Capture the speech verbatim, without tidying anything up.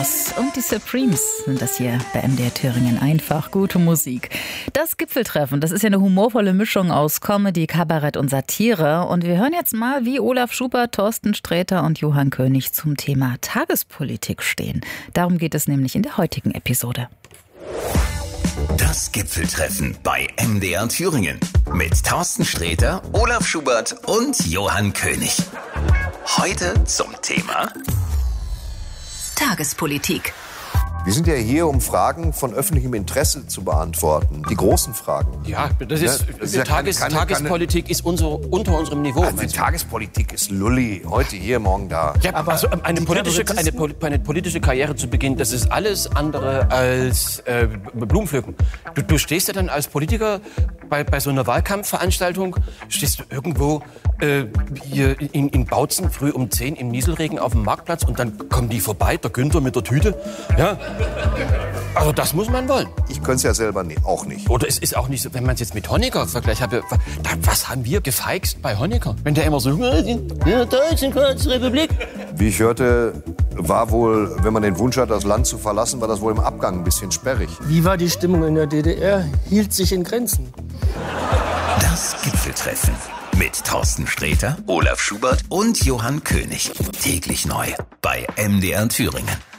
Stars und die Supremes sind das hier bei M D R Thüringen. Einfach gute Musik. Das Gipfeltreffen, das ist ja eine humorvolle Mischung aus Comedy, Kabarett und Satire. Und wir hören jetzt mal, wie Olaf Schubert, Thorsten Sträter und Johann König zum Thema Tagespolitik stehen. Darum geht es nämlich in der heutigen Episode. Das Gipfeltreffen bei M D R Thüringen mit Thorsten Sträter, Olaf Schubert und Johann König. Heute zum Thema Tagespolitik. Wir sind ja hier, um Fragen von öffentlichem Interesse zu beantworten. Die großen Fragen. Ja, das ist, Ja, das ist ja Tages, keine- keine- Tagespolitik ist unser, unter unserem Niveau. Also die Tagespolitik ist Lulli. Heute hier, morgen da. Ja, aber also eine, politische, eine, Pol- eine politische Karriere zu beginnen, das ist alles andere als äh, Blumenpflücken. Du, du stehst ja dann als Politiker bei, bei so einer Wahlkampfveranstaltung, stehst du irgendwo äh, hier in, in Bautzen früh um zehn im Nieselregen auf dem Marktplatz und dann kommen die vorbei, der Günther mit der Tüte. Ja. Also das muss man wollen. Ich könnte es ja selber nie, auch nicht. Oder es ist auch nicht so, wenn man es jetzt mit Honecker vergleicht, habe, was haben wir gefeixt bei Honecker? Wenn der immer so, in der Deutschen Volksrepublik. Wie ich hörte, war wohl, wenn man den Wunsch hat, das Land zu verlassen, war das wohl im Abgang ein bisschen sperrig. Wie war die Stimmung in der D D R? Hielt sich in Grenzen. das Gipfeltreffen mit Thorsten Sträter, Olaf Schubert und Johann König. Täglich neu bei M D R Thüringen.